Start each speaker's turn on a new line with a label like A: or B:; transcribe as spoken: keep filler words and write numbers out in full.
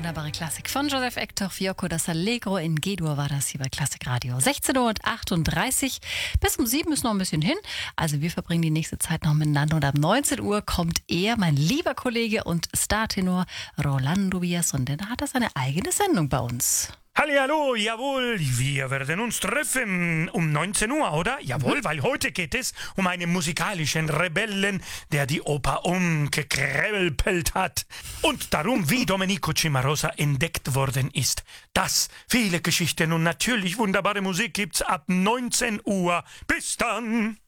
A: wunderbare Klassik von Joseph Hector Fiocco, das Allegro in G-Dur war das hier bei Klassikradio. sechzehn Uhr achtunddreißig, bis um sieben ist noch ein bisschen hin. Also wir verbringen die nächste Zeit noch miteinander und ab neunzehn Uhr kommt er, mein lieber Kollege und Startenor Rolando Villas, und der hat das seine eigene Sendung bei uns.
B: Hallihallo, jawohl, wir werden uns treffen um neunzehn Uhr, oder? Jawohl, mhm. Weil heute geht es um einen musikalischen Rebellen, der die Oper umgekrempelt hat. Und darum, wie Domenico Cimarosa entdeckt worden ist. Das, viele Geschichten und natürlich wunderbare Musik gibt's ab neunzehn Uhr. Bis dann!